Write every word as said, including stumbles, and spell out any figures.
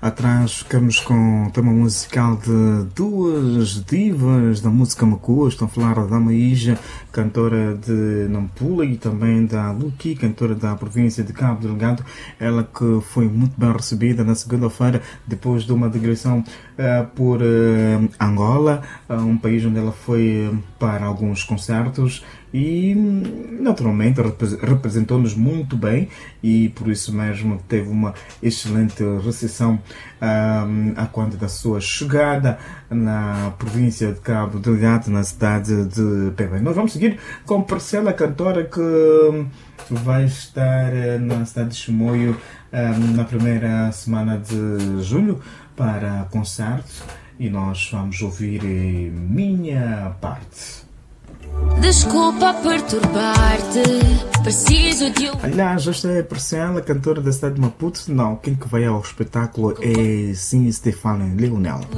atrás ficamos com o tema musical de duas divas da música Macua. Estão a falar da Maíja, cantora de Nampula, e também da Luki, cantora da província de Cabo Delgado. Ela que foi muito bem recebida na segunda-feira, depois de uma digressão uh, por uh, Angola, uh, um país onde ela foi uh, para alguns concertos. E naturalmente representou-nos muito bem, e por isso mesmo teve uma excelente recepção um, a quando da sua chegada na província de Cabo Delgado, na cidade de Pemba. Nós vamos seguir com Parcela, cantora que vai estar na cidade de Chimoio um, na primeira semana de julho para concertos, e nós vamos ouvir Minha Parte. Desculpa perturbar-te, preciso de um... Aliás, esta é a Parcela, cantora da cidade de Maputo. Não, quem que vai ao espetáculo é sim Stefano Leonel.